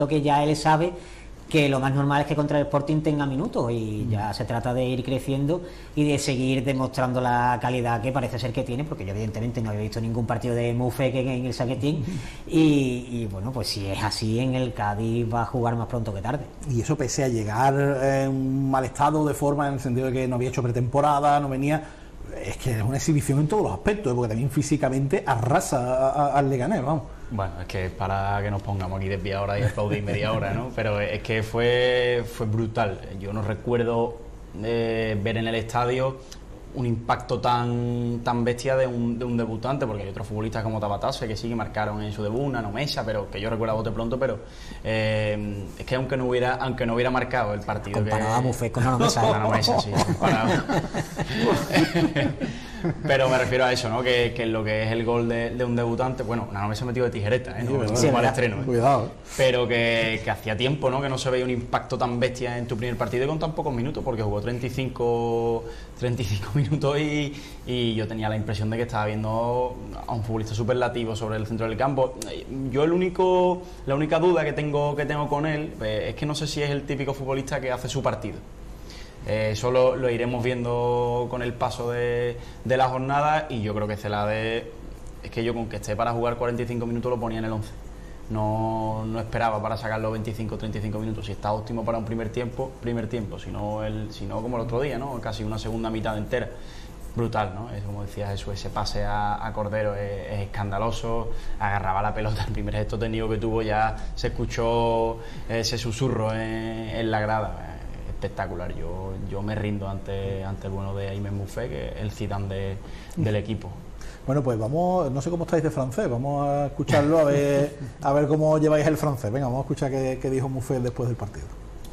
que ya él sabe que lo más normal es que contra el Sporting tenga minutos y ya se trata de ir creciendo y de seguir demostrando la calidad que parece ser que tiene, porque yo evidentemente no había visto ningún partido de Moufek en el Saguetín y bueno, pues si es así, en el Cádiz va a jugar más pronto que tarde. Y eso pese a llegar en un mal estado de forma, en el sentido de que no había hecho pretemporada, no venía... Es que es una exhibición en todos los aspectos, porque también físicamente arrasa al Leganés, vamos. Bueno, es que para que nos pongamos aquí desviar ahora y aplaudir media hora, ¿no? Pero es que fue brutal. Yo no recuerdo ver en el estadio un impacto tan bestia de un debutante, porque hay otros futbolistas como Tabatase que sí que marcaron en su debut, Nano Mesa, pero que yo recuerdo a bote pronto, pero es que aunque no hubiera marcado el partido, comparado a Moufek con Nano Mesa. Nano Mesa, sí, comparado. Pero me refiero a eso, ¿no? Que lo que es el gol de un debutante, bueno, Nano Mesa metido de tijereta, ¿eh? No, sí, mal estreno, ¿eh? Cuidado. Pero que hacía tiempo, ¿no? Que no se veía un impacto tan bestia en tu primer partido y con tan pocos minutos, porque jugó 35 minutos y yo tenía la impresión de que estaba viendo a un futbolista superlativo sobre el centro del campo. Yo la única duda que tengo con él es que no sé si es el típico futbolista que hace su partido. Eso lo iremos viendo con el paso de la jornada, y yo creo que Celade, es que yo con que esté para jugar 45 minutos lo ponía en el 11. No esperaba para sacarlo 25-35 minutos. Si está óptimo para un primer tiempo, si no como el otro día, ¿no? Casi una segunda mitad entera. Brutal, ¿no? Es como decía Jesús, ese pase a Cordero es escandaloso, agarraba la pelota, el primer gesto técnico que tuvo ya se escuchó ese susurro en la grada. Espectacular. Yo me rindo ante el bueno de Aymen Moufek, que es el Zidane del equipo. Bueno, pues vamos, no sé cómo estáis de francés, vamos a escucharlo a ver cómo lleváis el francés. Venga, vamos a escuchar qué dijo Moufek después del partido.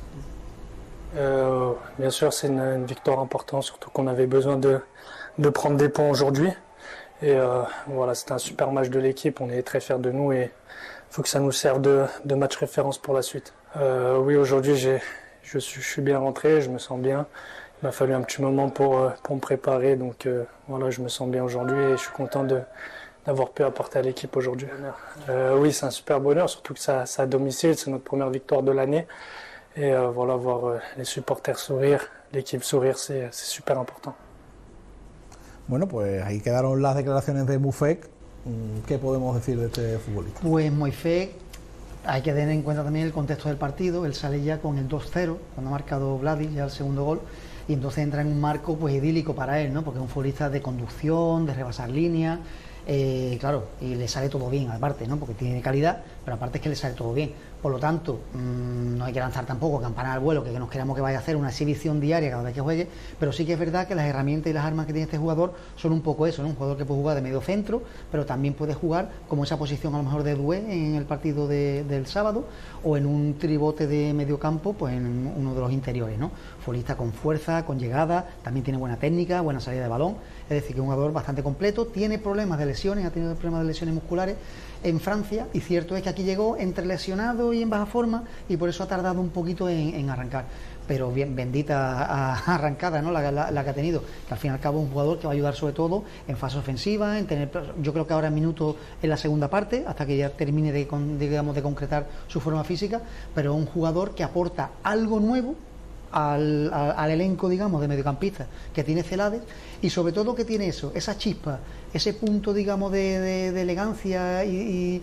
Bien sûr, c'est une victoire importante, surtout qu'on avait besoin de prendre des points aujourd'hui. Et voilà, c'était un super match de l'équipe, on est très fiers de nous et il faut que ça nous serve de match référence pour la suite. Oui, aujourd'hui, je suis bien rentré, je me sens bien. Il m'a fallu un petit moment pour me préparer, donc voilà, je me sens bien aujourd'hui et je suis content d'avoir pu apporter à l'équipe aujourd'hui. Oui, c'est un super bonheur, surtout que ça à domicile, c'est notre première victoire de l'année. Et voilà, voir les supporters sourire, l'équipe sourire, c'est super important. Bueno, pues ahí quedaron las declaraciones de Moufek. ¿Qué podemos decir de este futbolista? Pues Moufek, hay que tener en cuenta también el contexto del partido. Él sale ya con el 2-0 cuando ha marcado Vladi ya el segundo gol, y entonces entra en un marco pues idílico para él, ¿no? Porque es un futbolista de conducción, de rebasar líneas, claro, y le sale todo bien aparte, ¿no? Porque tiene calidad, pero aparte es que le sale todo bien. Por lo tanto, no hay que lanzar tampoco campana al vuelo, que nos queramos que vaya a hacer una exhibición diaria cada vez que juegue, pero sí que es verdad que las herramientas y las armas que tiene este jugador son un poco eso, ¿no? Un jugador que puede jugar de medio centro, pero también puede jugar como esa posición a lo mejor de Doué en el partido del sábado, o en un tribote de medio campo, pues en uno de los interiores, ¿no? Futbolista con fuerza, con llegada, también tiene buena técnica, buena salida de balón, es decir, que es un jugador bastante completo, tiene problemas de lesiones, ha tenido problemas de lesiones musculares en Francia, y cierto es que aquí llegó entre lesionado y en baja forma, y por eso ha tardado un poquito en arrancar, pero bien, bendita arrancada, ¿no? la que ha tenido, que al fin y al cabo es un jugador que va a ayudar sobre todo en fase ofensiva, en tener, yo creo que ahora en minutos en la segunda parte, hasta que ya termine de concretar su forma física, pero un jugador que aporta algo nuevo al elenco, digamos, de mediocampistas que tiene Celades, y sobre todo que tiene esa chispa, ese punto, digamos, de elegancia y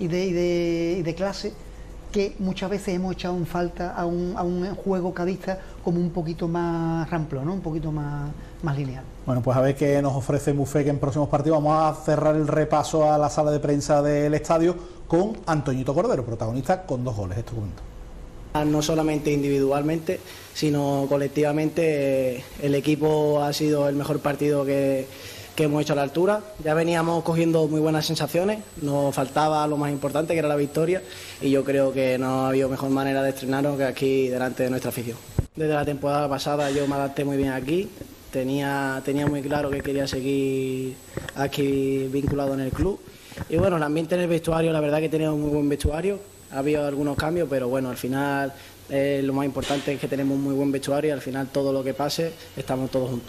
de clase, que muchas veces hemos echado en falta a un juego cadista como un poquito más ramplo, ¿no? Un poquito más lineal. Bueno, pues a ver qué nos ofrece Moufek en próximos partidos. Vamos a cerrar el repaso a la sala de prensa del estadio con Antoñito Cordero, protagonista con 2 goles. Esto comento. No solamente individualmente, sino colectivamente, el equipo ha sido el mejor partido que hemos hecho a la altura. Ya veníamos cogiendo muy buenas sensaciones, nos faltaba lo más importante, que era la victoria, y yo creo que no ha habido mejor manera de estrenarnos que aquí delante de nuestra afición. Desde la temporada pasada yo me adapté muy bien aquí, tenía muy claro que quería seguir aquí vinculado en el club, y bueno, el ambiente en el vestuario, la verdad que tenemos muy buen vestuario. Ha habido algunos cambios, pero bueno, al final lo más importante es que tenemos un muy buen vestuario y al final todo lo que pase estamos todos juntos.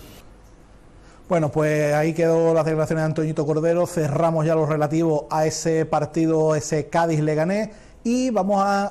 Bueno, pues ahí quedó las declaraciones de Antoñito Cordero. Cerramos ya lo relativo a ese partido, ese Cádiz-Leganés, y vamos a